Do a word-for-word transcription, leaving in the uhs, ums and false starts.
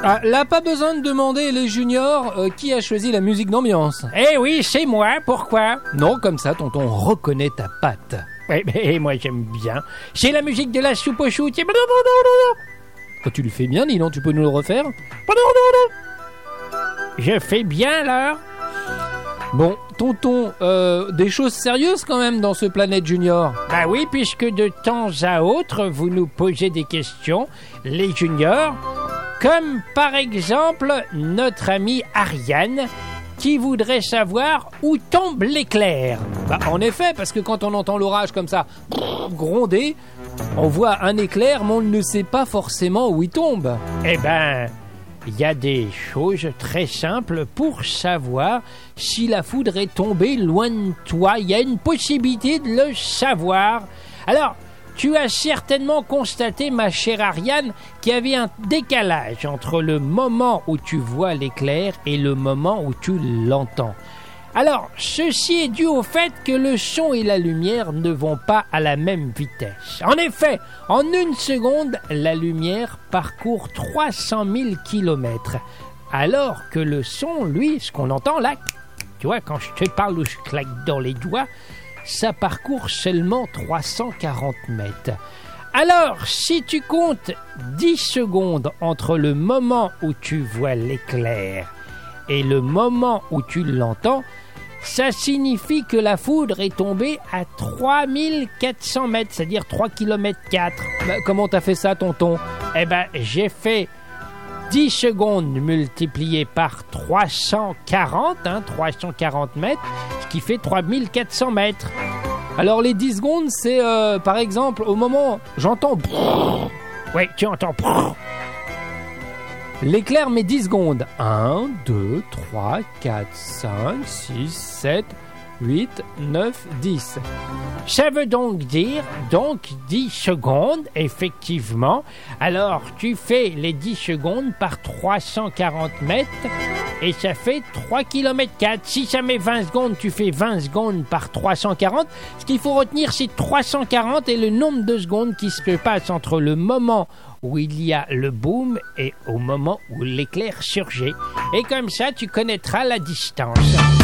Ah, là, pas besoin de demander les juniors euh, qui a choisi la musique d'ambiance. Eh oui, c'est moi, pourquoi? Non, comme ça, tonton reconnaît ta patte. Oui, mais moi j'aime bien. C'est la musique de la soupe aux choux. Quand tu le fais bien, dis donc, tu peux nous le refaire? Je fais bien, alors? Bon, tonton, euh, des choses sérieuses quand même dans ce Planète Junior. Bah oui, puisque de temps à autre, vous nous posez des questions, les juniors, comme par exemple notre amie Ariane, qui voudrait savoir où tombe l'éclair. Bah, en effet, parce que quand on entend l'orage comme ça gronder, on voit un éclair, mais on ne sait pas forcément où il tombe. Eh ben, il y a des choses très simples pour savoir si la foudre est tombée loin de toi. Il y a une possibilité de le savoir. Alors, tu as certainement constaté, ma chère Ariane, qu'il y avait un décalage entre le moment où tu vois l'éclair et le moment où tu l'entends. Alors, ceci est dû au fait que le son et la lumière ne vont pas à la même vitesse. En effet, en une seconde, la lumière parcourt trois cent mille kilomètres, alors que le son, lui, ce qu'on entend là, tu vois, quand je te parle ou je claque dans les doigts, ça parcourt seulement trois cent quarante mètres. Alors, si tu comptes dix secondes entre le moment où tu vois l'éclair et le moment où tu l'entends, ça signifie que la foudre est tombée à trois mille quatre cents mètres, c'est-à-dire trois kilomètres quatre. Bah, comment t'as fait ça, tonton? Eh ben, j'ai fait dix secondes multipliées par trois cent quarante, hein, trois cent quarante mètres, ce qui fait trois mille quatre cents mètres. Alors les dix secondes, c'est euh, par exemple au moment j'entends oui, tu entends l'éclair met dix secondes. un, deux, trois, quatre, cinq, six, sept, huit, neuf, dix. Ça veut donc dire, donc dix secondes, effectivement. Alors, tu fais les dix secondes par trois cent quarante mètres et ça fait trois kilomètres quatre. Si ça met vingt secondes, tu fais vingt secondes par trois cent quarante. Ce qu'il faut retenir, c'est trois cent quarante et le nombre de secondes qui se passe entre le moment où il y a le boom et au moment où l'éclair surgit. Et comme ça, tu connaîtras la distance.